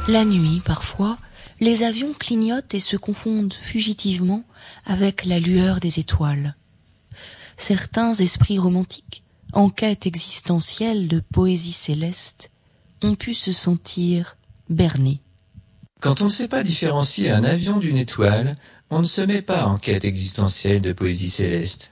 La nuit, parfois, les avions clignotent et se confondent fugitivement avec la lueur des étoiles. Certains esprits romantiques, en quête existentielle de poésie céleste, ont pu se sentir bernés. Quand on ne sait pas différencier un avion d'une étoile, on ne se met pas en quête existentielle de poésie céleste.